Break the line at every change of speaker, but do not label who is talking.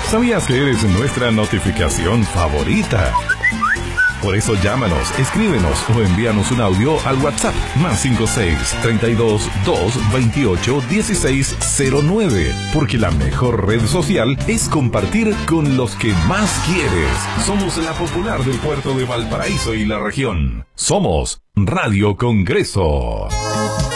¿Sabías que eres nuestra notificación favorita? Por eso llámanos, escríbenos o envíanos un audio al WhatsApp +56 32 2 28 1609. Porque la mejor red social es compartir con los que más quieres. Somos la popular del puerto de Valparaíso y la región. Somos Radio Congreso.